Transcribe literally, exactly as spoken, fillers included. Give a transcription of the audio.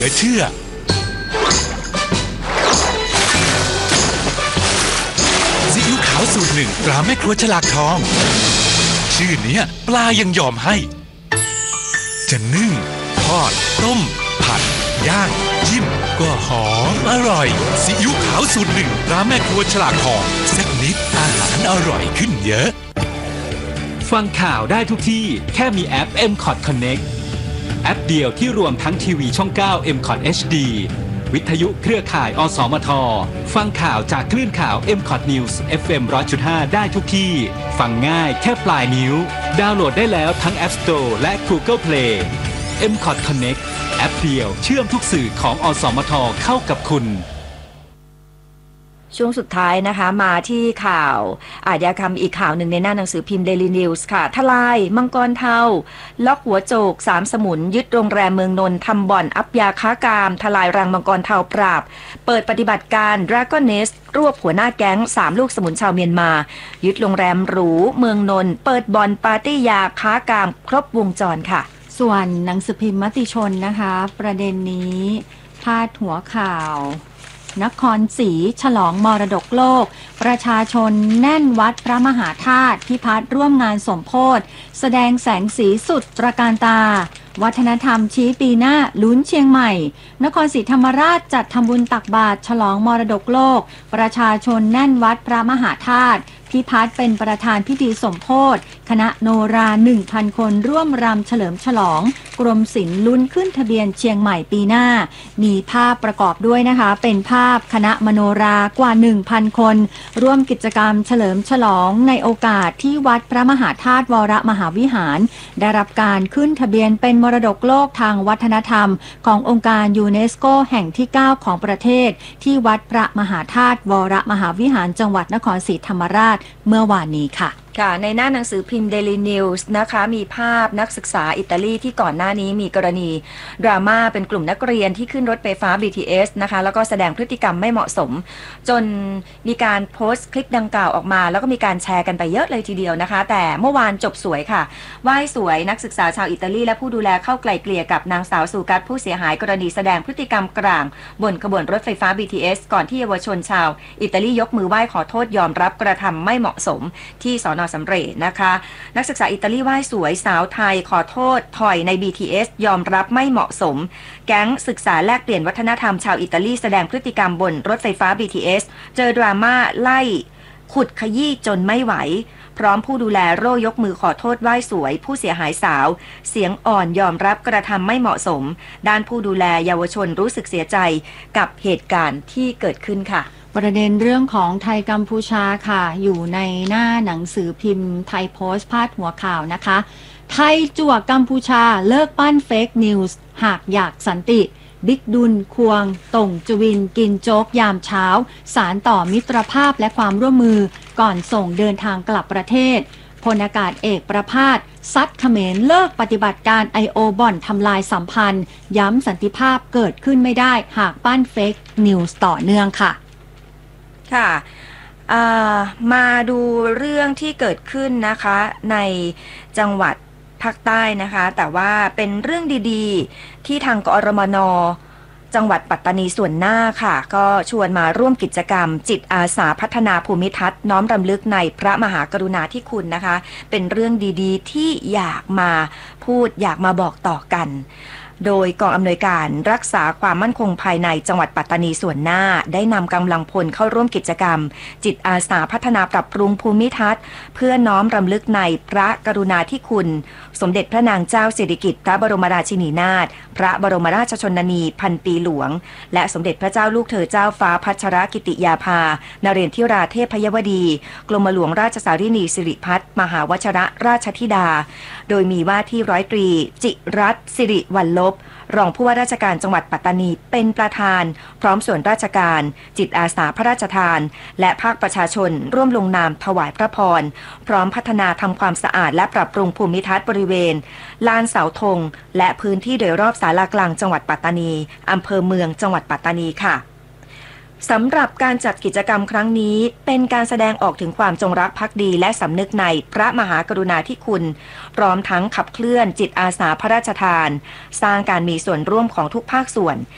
เหลือเชื่อซีอิ๊วขาวสูตรหนึ่งตราแม่ครัวฉลากทองชื่อเนี้ยปลายังยอมให้จะนึ่งทอดต้มผัดย่างจิ้มก็หอมอร่อยซีอิ๊วขาวสูตรหนึ่งตราแม่ครัวฉลากทองสักนิดอาหารอร่อยขึ้นเยอะฟังข่าวได้ทุกที่แค่มีแอป เอ็ม คอท Connect แอปเดียวที่รวมทั้งทีวีช่อง เก้า เอ็ม คอท เอช ดี วิทยุเครือข่ายอสมทฟังข่าวจากคลื่นข่าว เอ็ม คอท News เอฟ เอ็ม หนึ่งร้อยจุดห้า ได้ทุกที่ฟังง่ายแค่ปลายนิ้วดาวน์โหลดได้แล้วทั้ง App Store และ Google Play เอ็ม คอท Connect แอปเดียวเชื่อมทุกสื่อของอสมทเข้ากับคุณช่วงสุดท้ายนะคะมาที่ข่าวอาชญากรรมอีกข่าวหนึ่งในหน้าหนังสือพิมพ์ Daily News ค่ะทลายมังกรเทาล็อกหัวโจกสามสมุนยึดโรงแรมเมืองนนท์ทำบ่อนอัพยาค้ากามทลายรังมังกรเทาปราบเปิดปฏิบัติการ Dragon Nest รวบหัวหน้าแก๊งสามลูกสมุนชาวเมียนมายึดโรงแรมหรูเมืองนนท์เปิดบ่อนปาร์ตี้ยาค้ากามครบวงจรค่ะส่วนหนังสือพิมพ์มติชนนะคะประเด็นนี้พาดหัวข่าวนครศรีฉลองมรดกโลกประชาชนแน่นวัดพระมหาธาตุพิพัฒน์ร่วมงานสมโภชแสดงแสงสีสุดตระการตาวัฒนธรรมชี้ปีหน้าลุ้นเชียงใหม่นครศรีธรรมราชจัดทำบุญตักบาตรฉลองมรดกโลกประชาชนแน่นวัดพระมหาธาตุพิพัฒน์เป็นประธานพิธีสมโภชคณะโนรา หนึ่งพัน คนร่วมรำเฉลิมฉลองกรมศิลป์ลุ้นขึ้นทะเบียนเชียงใหม่ปีหน้ามีภาพประกอบด้วยนะคะเป็นภาพคณะมโนรากว่า หนึ่งพัน คนร่วมกิจกรรมเฉลิมฉลองในโอกาสที่วัดพระมหาธาตุวรมหาวิหารได้รับการขึ้นทะเบียนเป็นมรดกโลกทางวัฒนธรรมขององค์การยูเนสโกแห่งที่เก้าของประเทศที่วัดพระมหาธาตุวรมหาวิหารจังหวัดนครศรีธรรมราชเมื่อวานนี้ค่ะค่ะในหน้าหนังสือพิมพ์ Daily News นะคะมีภาพนักศึกษาอิตาลีที่ก่อนหน้านี้มีกรณีดราม่าเป็นกลุ่มนักเรียนที่ขึ้นรถไฟฟ้า บี ที เอส นะคะแล้วก็แสดงพฤติกรรมไม่เหมาะสมจนมีการโพสต์คลิปดังกล่าวออกมาแล้วก็มีการแชร์กันไปเยอะเลยทีเดียวนะคะแต่เมื่อวานจบสวยค่ะไหว้สวยนักศึกษาชาวอิตาลีและผู้ดูแลเข้าไกล่เกลี่ยกับนางสาวสุกัสผู้เสียหายกรณีแสดงพฤติกรรมกลางบนขบวนรถไฟฟ้า บี ที เอส ก่อนที่เยาวชนชาวอิตาลียกมือไหว้ขอโทษยอมรับกระทำไม่เหมาะสมที่สน.สำเร็จนะคะนักศึกษาอิตาลีไหว้สวยสาวไทยขอโทษถอยใน บี ที เอส ยอมรับไม่เหมาะสมแก๊งศึกษาแลกเปลี่ยนวัฒนธรรมชาวอิตาลีแสดงพฤติกรรมบนรถไฟฟ้า บี ที เอส เจอดราม่าไล่ขุดขยี้จนไม่ไหวพร้อมผู้ดูแลโร่ยกมือขอโทษไหว้สวยผู้เสียหายสาวเสียงอ่อนยอมรับกระทำไม่เหมาะสมด้านผู้ดูแลเยาวชนรู้สึกเสียใจกับเหตุการณ์ที่เกิดขึ้นค่ะประเด็นเรื่องของไทยกัมพูชาค่ะอยู่ในหน้าหนังสือพิมพ์ไทยโพสต์พาดหัวข่าวนะคะไทยจั่วกัมพูชาเลิกปั้นเฟกนิวส์หากอยากสันติบิ๊กดุลควงต่งจวินกินโจ๊กยามเช้าสารต่อมิตรภาพและความร่วมมือก่อนส่งเดินทางกลับประเทศพลอากาศเอกประภาสซัดเขมรเลิกปฏิบัติการ ไอ โอ บ่อนทำลายสัมพันธ์ย้ำสันติภาพเกิดขึ้นไม่ได้หากปั้นเฟกนิวส์ต่อเนื่องค่ะค่ะมาดูเรื่องที่เกิดขึ้นนะคะในจังหวัดภาคใต้นะคะแต่ว่าเป็นเรื่องดีๆที่ทางกอรมน.จังหวัดปัตตานีส่วนหน้าค่ะก็ชวนมาร่วมกิจกรรมจิตอาสาพัฒนาภูมิทัศน์น้อมรำลึกในพระมหากรุณาธิคุณนะคะเป็นเรื่องดีๆที่อยากมาพูดอยากมาบอกต่อกันโดยกองอำนวยการรักษาความมั่นคงภายในจังหวัดปัตตานีส่วนหน้าได้นำกำลังพลเข้าร่วมกิจกรรมจิตอาสาพัฒนาปรับปรุงภูมิทัศน์เพื่อน้อมรำลึกในพระกรุณาธิคุณสมเด็จพระนางเจ้าสิริกิติ์พระบรมราชินีนาถพระบรมราชชนนีพันปีหลวงและสมเด็จพระเจ้าลูกเธอเจ้าฟ้าพัชรกิติยาภานเรศธิราเทพยวดีกรมหลวงราชสารินีสิริพัฒน์มหาวชิรราชธิดาโดยมีว่าที่ร้อยตรีจิรัตน์สิริวัลลบรองผู้ว่าราชการจังหวัดปัตตานีเป็นประธานพร้อมส่วนราชการจิตอาสาพระราชทานและภาคประชาชนร่วมลงนามถวายพระพรพร้อมพัฒนาทำความสะอาดและปรับปรุงภูมิทัศน์บริเวณลานเสาธงและพื้นที่โดยรอบศาลากลางจังหวัดปัตตานีอำเภอเมืองจังหวัดปัตตานีค่ะ สำหรับการจัดกิจกรรมครั้งนี้เป็นการแสดงออกถึงความจงรักภักดีและสำนึกในพระมหากรุณาธิคุณพร้อมทั้งขับเคลื่อนจิตอาสาพระราชทานสร้างการมีส่วนร่วมของทุกภาคส่วน